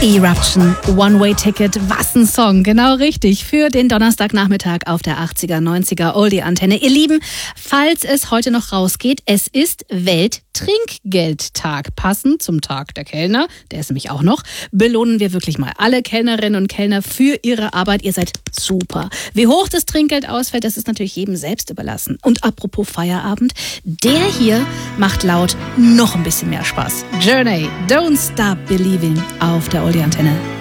Eruption, One-Way-Ticket, was ein Song, genau richtig, für den Donnerstagnachmittag auf der 80er, 90er Oldie-Antenne. Ihr Lieben, falls es heute noch rausgeht, es ist Welttrinkgeldtag. Passend zum Tag der Kellner, der ist nämlich auch noch, belohnen wir wirklich mal alle Kellnerinnen und Kellner für ihre Arbeit. Ihr seid super. Wie hoch das Trinkgeld ausfällt, das ist natürlich jedem selbst überlassen. Und apropos Feierabend, der hier macht laut noch ein bisschen mehr Spaß. Journey, Don't Stop Believing auf der Oldie-Antenne.